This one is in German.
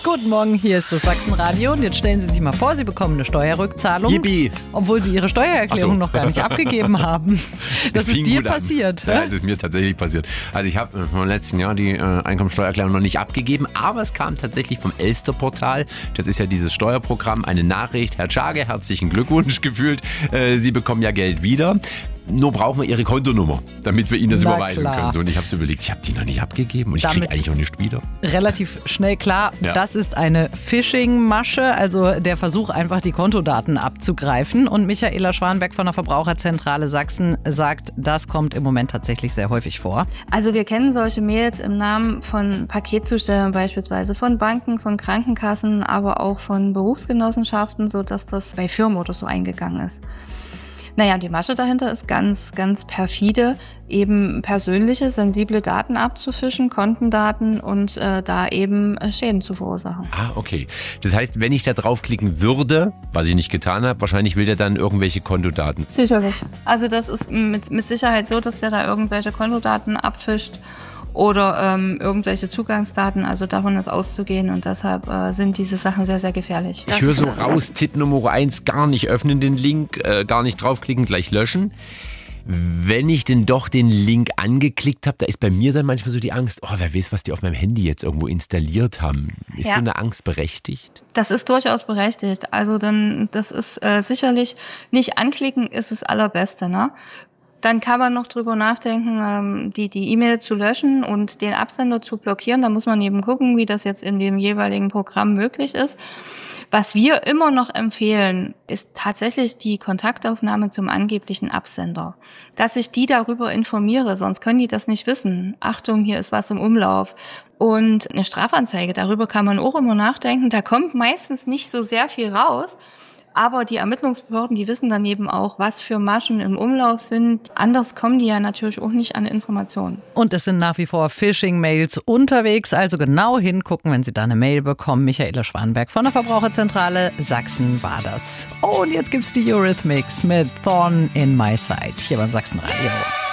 Guten Morgen, hier ist das Sachsenradio und jetzt stellen Sie sich mal vor, Sie bekommen eine Steuerrückzahlung, Yippie. obwohl Sie Ihre Steuererklärung noch gar nicht abgegeben haben. Das ist dir passiert. Ja, es ist mir tatsächlich passiert. Also ich habe im letzten Jahr die Einkommensteuererklärung noch nicht abgegeben, aber es kam tatsächlich vom Elster-Portal. Das ist ja dieses Steuerprogramm, eine Nachricht. Herr Tschage, herzlichen Glückwunsch gefühlt. Sie bekommen ja Geld wieder. Nur brauchen wir Ihre Kontonummer, damit wir Ihnen das überweisen können. So, und ich habe es überlegt, ich habe die noch nicht abgegeben und ich kriege eigentlich auch nicht wieder. Relativ schnell klar, Ja. Das ist eine Phishing-Masche, also der Versuch, einfach die Kontodaten abzugreifen. Und Michaela Schwanberg von der Verbraucherzentrale Sachsen sagt, das kommt im Moment tatsächlich sehr häufig vor. Also wir kennen solche Mails im Namen von Paketzustellern beispielsweise, von Banken, von Krankenkassen, aber auch von Berufsgenossenschaften, sodass das bei Firmen oder so eingegangen ist. Naja, die Masche dahinter ist ganz, ganz perfide, eben persönliche, sensible Daten abzufischen, Kontendaten und da eben Schäden zu verursachen. Ah, okay. Das heißt, wenn ich da draufklicken würde, was ich nicht getan habe, wahrscheinlich will der dann irgendwelche Kontodaten. Sicherlich. Also das ist mit Sicherheit so, dass der da irgendwelche Kontodaten abfischt oder irgendwelche Zugangsdaten, also davon ist auszugehen und deshalb sind diese Sachen sehr, sehr gefährlich. Ich höre so raus, Tipp Nummer 1, gar nicht öffnen den Link, gar nicht draufklicken, gleich löschen. Wenn ich denn doch den Link angeklickt habe, da ist bei mir dann manchmal so die Angst, oh, wer weiß, was die auf meinem Handy jetzt irgendwo installiert haben. Ist so eine Angst berechtigt? Das ist durchaus berechtigt. Also das ist sicherlich nicht anklicken, ist das Allerbeste, ne? Dann kann man noch drüber nachdenken, die E-Mail zu löschen und den Absender zu blockieren. Da muss man eben gucken, wie das jetzt in dem jeweiligen Programm möglich ist. Was wir immer noch empfehlen, ist tatsächlich die Kontaktaufnahme zum angeblichen Absender. Dass ich die darüber informiere, sonst können die das nicht wissen. Achtung, hier ist was im Umlauf. Und eine Strafanzeige, darüber kann man auch immer nachdenken. Da kommt meistens nicht so sehr viel raus. Aber die Ermittlungsbehörden, die wissen dann eben auch, was für Maschen im Umlauf sind. Anders kommen die ja natürlich auch nicht an Informationen. Und es sind nach wie vor Phishing-Mails unterwegs, also genau hingucken, wenn Sie da eine Mail bekommen. Michaela Schwanberg von der Verbraucherzentrale Sachsen war das. Oh, und jetzt gibt's die Eurythmics mit Thorn in My Side hier beim Sachsenradio.